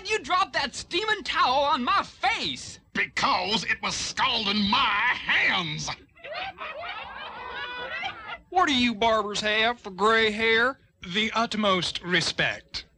you drop that steaming towel on my face? Because it was scalding my hands. What do you barbers have for gray hair? The utmost respect.